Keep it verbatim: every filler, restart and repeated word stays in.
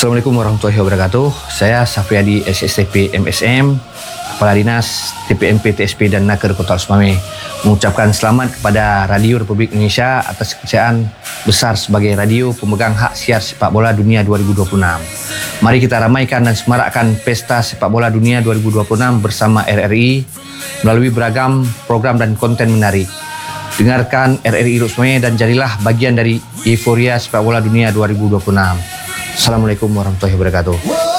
Assalamualaikum warahmatullahi wabarakatuh. Saya Safriadi S S T P M S M, Kepala Dinas T P M P T S P dan Naker Kota Losmame, mengucapkan selamat kepada Radio Republik Indonesia atas kepercayaan besar sebagai radio pemegang hak siar sepak bola dunia dua ribu dua puluh enam. Mari kita ramaikan dan semarakkan pesta sepak bola dunia dua ribu dua puluh enam bersama R R I melalui beragam program dan konten menarik. Dengarkan R R I Losmame dan jadilah bagian dari euforia sepak bola dunia dua ribu dua puluh enam. Assalamualaikum warahmatullahi wabarakatuh.